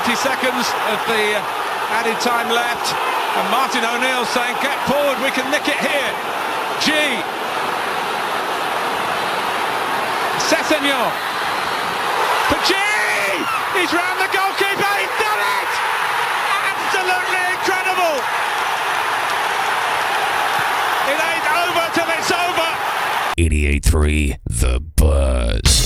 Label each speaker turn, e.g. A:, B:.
A: 20 seconds of the added time left, and Martin O'Neill saying, get forward, we can nick it here. G. Sessegnon for G. He's round the goalkeeper, he's done it! Absolutely incredible! It ain't over till it's over!
B: 88.3 The